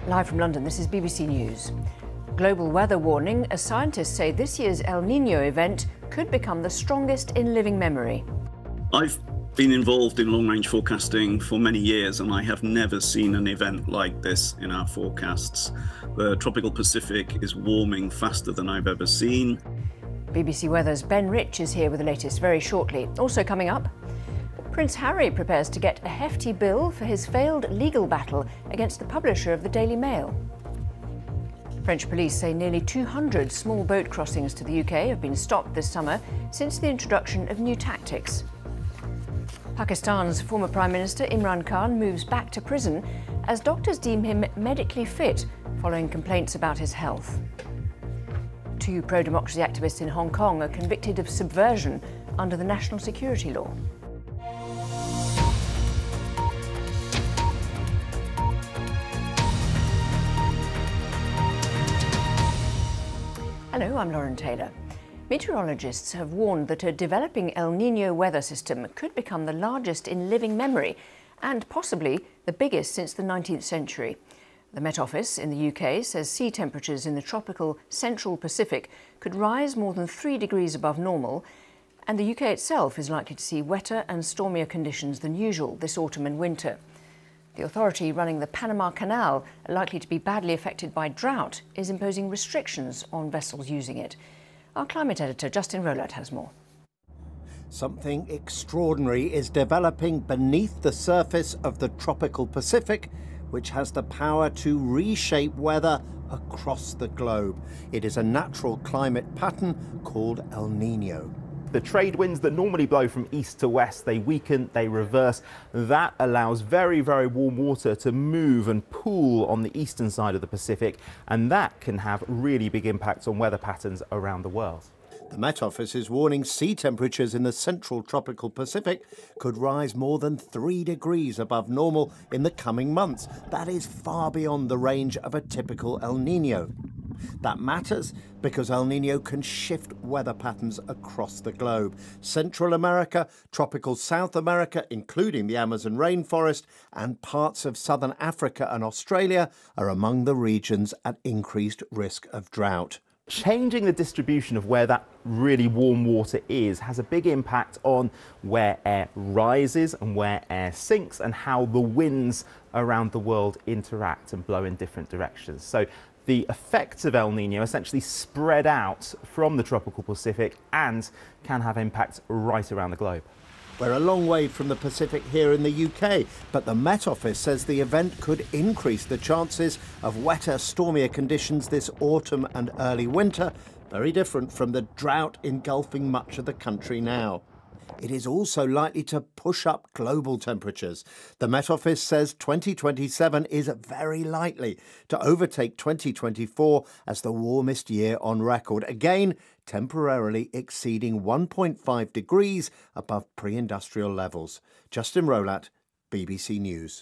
Live from London, this is BBC News. Global weather warning as scientists say this year's El Niño event could become the strongest in living memory. I've been involved in long-range forecasting for many years, and I have never seen an event like this in our forecasts. The tropical Pacific is warming faster than I've ever seen. BBC Weather's Ben Rich is here with the latest very shortly. Also coming up, Prince Harry prepares to get a hefty bill for his failed legal battle against the publisher of the Daily Mail. French police say nearly 200 small boat crossings to the UK have been stopped this summer since the introduction of new tactics. Pakistan's former Prime Minister Imran Khan moves back to prison as doctors deem him medically fit following complaints about his health. 2 pro-democracy activists in Hong Kong are convicted of subversion under the national security law. Hello, I'm Lauren Taylor. Meteorologists have warned that a developing El Niño weather system could become the largest in living memory and possibly the biggest since the 19th century. The Met Office in the UK says sea temperatures in the tropical central Pacific could rise more than 3 degrees above normal, and the UK itself is likely to see wetter and stormier conditions than usual this autumn and winter. The authority running the Panama Canal, likely to be badly affected by drought, is imposing restrictions on vessels using it. Our climate editor, Justin Rowlatt, has more. Something extraordinary is developing beneath the surface of the tropical Pacific, which has the power to reshape weather across the globe. It is a natural climate pattern called El Niño. The trade winds that normally blow from east to west, they weaken, they reverse. That allows very, very warm water to move and pool on the eastern side of the Pacific, and that can have really big impacts on weather patterns around the world. The Met Office is warning sea temperatures in the central tropical Pacific could rise more than 3 degrees above normal in the coming months. That is far beyond the range of a typical El Niño. That matters because El Niño can shift weather patterns across the globe. Central America, tropical South America, including the Amazon rainforest, and parts of southern Africa and Australia are among the regions at increased risk of drought. Changing the distribution of where that really warm water is has a big impact on where air rises and where air sinks and how the winds around the world interact and blow in different directions. So the effects of El Niño essentially spread out from the tropical Pacific and can have impacts right around the globe. We're a long way from the Pacific here in the UK, but the Met Office says the event could increase the chances of wetter, stormier conditions this autumn and early winter, very different from the drought engulfing much of the country now. It is also likely to push up global temperatures. The Met Office says 2027 is very likely to overtake 2024 as the warmest year on record, again temporarily exceeding 1.5 degrees above pre-industrial levels. Justin Rowlatt, BBC News.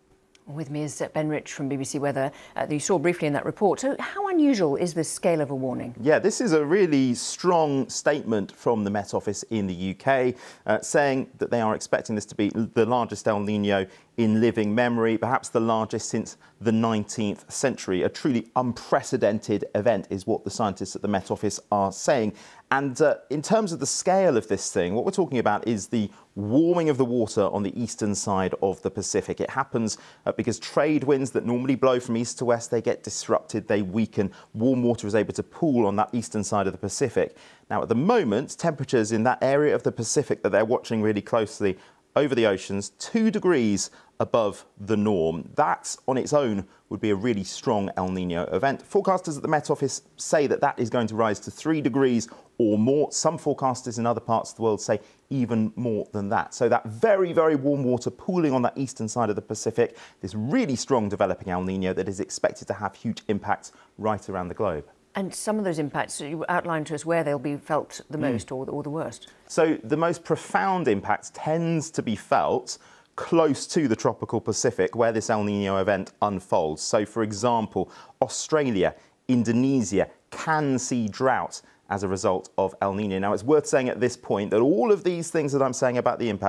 With me is Ben Rich from BBC Weather, that you saw briefly in that report. So how unusual is this scale of a warning? Yeah, this is a really strong statement from the Met Office in the UK, saying that they are expecting this to be the largest El Niño in living memory, perhaps the largest since the 19th century. A truly unprecedented event is what the scientists at the Met Office are saying. And in terms of the scale of this thing, what we're talking about is the warming of the water on the eastern side of the Pacific. It happens because trade winds that normally blow from east to west, they get disrupted, they weaken. Warm water is able to pool on that eastern side of the Pacific. Now, at the moment, temperatures in that area of the Pacific that they're watching really closely over the oceans, 2 degrees above the norm. That on its own would be a really strong El Niño event. Forecasters at the Met Office say that that is going to rise to 3 degrees or more. Some forecasters in other parts of the world say even more than that. So that very, very warm water pooling on that eastern side of the Pacific, this really strong developing El Niño that is expected to have huge impacts right around the globe. And some of those impacts, you outlined to us where they'll be felt the most or the worst. So the most profound impact tends to be felt close to the tropical Pacific where this El Niño event unfolds. So, for example, Australia, Indonesia can see drought as a result of El Niño. Now, it's worth saying at this point that all of these things that I'm saying about the impacts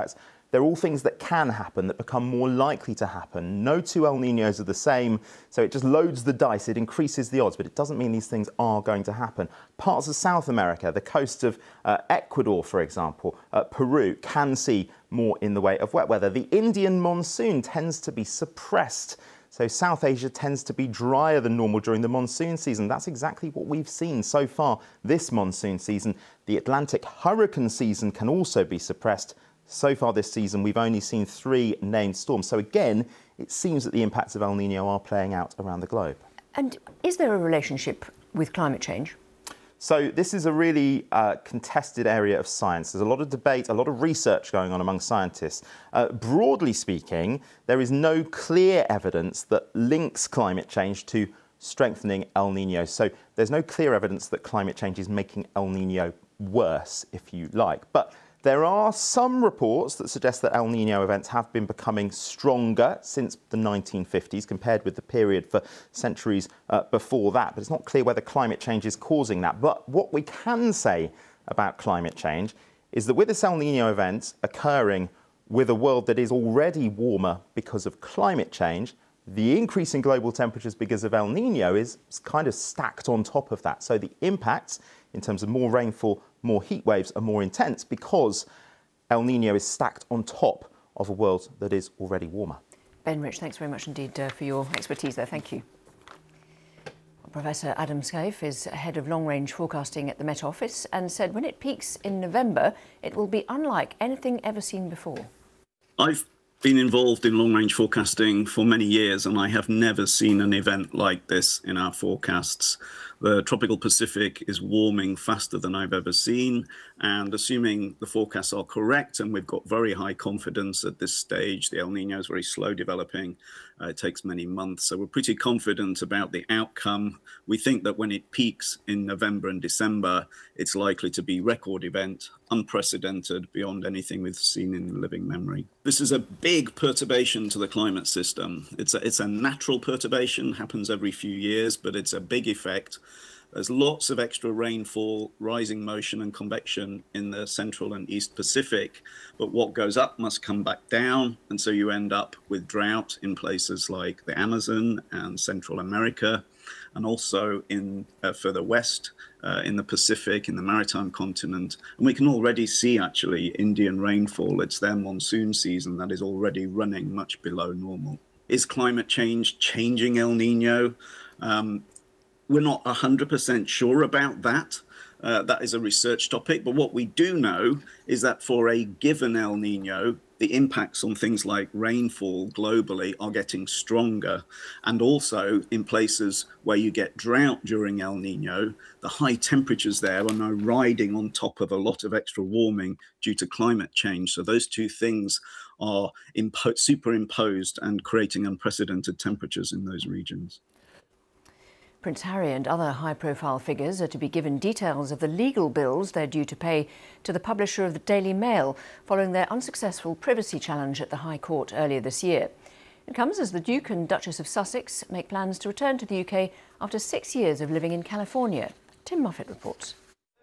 they're all things that can happen, that become more likely to happen. No two El Niños are the same, so it just loads the dice, it increases the odds, but it doesn't mean these things are going to happen. Parts of South America, the coast of Ecuador, for example, Peru, can see more in the way of wet weather. The Indian monsoon tends to be suppressed. So South Asia tends to be drier than normal during the monsoon season. That's exactly what we've seen so far this monsoon season. The Atlantic hurricane season can also be suppressed. So far this season, we've only seen 3 named storms. So again, it seems that the impacts of El Niño are playing out around the globe. And is there a relationship with climate change? So this is a really contested area of science. There's a lot of debate, a lot of research going on among scientists. Broadly speaking, there is no clear evidence that links climate change to strengthening El Niño. So there's no clear evidence that climate change is making El Niño worse, if you like. But there are some reports that suggest that El Niño events have been becoming stronger since the 1950s compared with the period for centuries before that. But it's not clear whether climate change is causing that. But what we can say about climate change is that with this El Niño event occurring with a world that is already warmer because of climate change, the increase in global temperatures because of El Niño is kind of stacked on top of that. So the impacts in terms of more rainfall, more heat waves are more intense because El Niño is stacked on top of a world that is already warmer. Ben Rich, thanks very much indeed for your expertise there. Thank you. Professor Adam Scaife is head of long-range forecasting at the Met Office and said when it peaks in November, it will be unlike anything ever seen before. I've been involved in long-range forecasting for many years, and I have never seen an event like this in our forecasts. The tropical Pacific is warming faster than I've ever seen, and assuming the forecasts are correct, and we've got very high confidence at this stage, the El Niño is very slow developing. It takes many months, so we're pretty confident about the outcome. We think that when it peaks in November and December, it's likely to be record event, unprecedented beyond anything we've seen in living memory. This is a big perturbation to the climate system. It's a natural perturbation, happens every few years, but it's a big effect. There's lots of extra rainfall, rising motion and convection in the central and east Pacific, but what goes up must come back down, and so you end up with drought in places like the Amazon and Central America, and also in further west in the Pacific, in the maritime continent. And we can already see actually Indian rainfall. It's their monsoon season that is already running much below normal. Is climate change changing El Niño? We're not 100% sure about that. That is a research topic. But what we do know is that for a given El Niño, the impacts on things like rainfall globally are getting stronger. And also in places where you get drought during El Niño, the high temperatures there are now riding on top of a lot of extra warming due to climate change. So those two things are superimposed and creating unprecedented temperatures in those regions. Prince Harry and other high-profile figures are to be given details of the legal bills they're due to pay to the publisher of the Daily Mail following their unsuccessful privacy challenge at the High Court earlier this year. It comes as the Duke and Duchess of Sussex make plans to return to the UK after 6 years of living in California. Tim Muffet reports.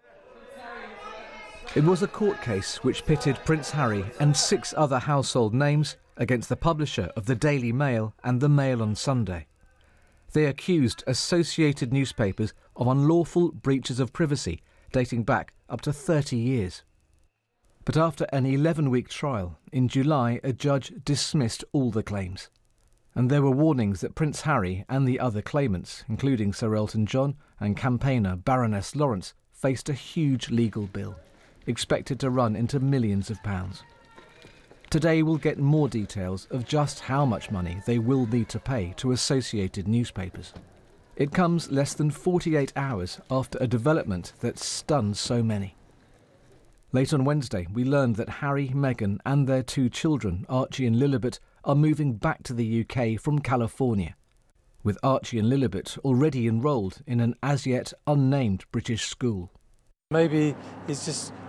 It was a court case which pitted Prince Harry and 6 other household names against the publisher of the Daily Mail and the Mail on Sunday. They accused Associated Newspapers of unlawful breaches of privacy dating back up to 30 years. But after an 11-week trial, in July a judge dismissed all the claims. And there were warnings that Prince Harry and the other claimants, including Sir Elton John and campaigner Baroness Lawrence, faced a huge legal bill, expected to run into millions of pounds. Today we'll get more details of just how much money they will need to pay to Associated Newspapers. It comes less than 48 hours after a development that stunned so many. Late on Wednesday, we learned that Harry, Meghan and their 2 children, Archie and Lilibet, are moving back to the UK from California, with Archie and Lilibet already enrolled in an as-yet unnamed British school. Maybe he's just